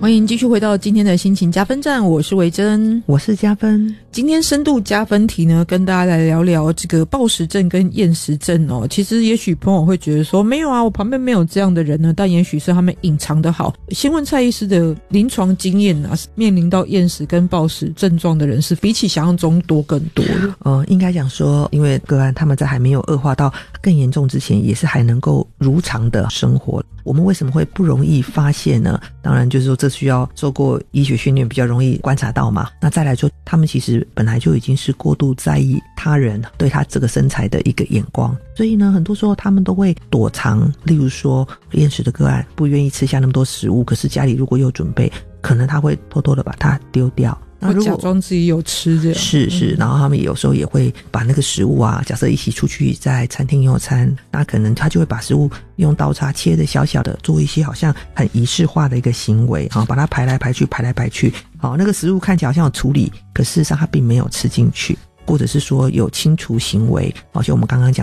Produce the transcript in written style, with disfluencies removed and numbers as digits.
欢迎继续回到今天的心情加分站，我是维珍， 我是加分。 今天深度加分题呢，跟大家来聊聊这个暴食症跟厌食症哦。其实也许朋友会觉得说，没有啊，我旁边没有这样的人呢，但也许是他们隐藏的好。先问蔡医师的临床经验啊，面临到厌食跟暴食症状的人是比起想象中多更多的。 应该讲说，因为个案他们在还没有恶化到更严重之前，也是还能够如常的生活。我们为什么会不容易发现呢？当然就是说这需要受过医学训练比较容易观察到嘛。那再来说，他们其实本来就已经是过度在意他人对他这个身材的一个眼光，所以呢很多时候他们都会躲藏。例如说厌食的个案不愿意吃下那么多食物，可是家里如果有准备，可能他会偷偷的把它丢掉， 会假装自己有吃这样。 是，然后他们有时候也会把那个食物啊，假设一起出去在餐厅用餐，那可能他就会把食物用刀叉切的小小的，做一些好像很仪式化的一个行为，把它排来排去，那个食物看起来好像有处理，可事实上他并没有吃进去。或者是说有清除行为，像我们刚刚讲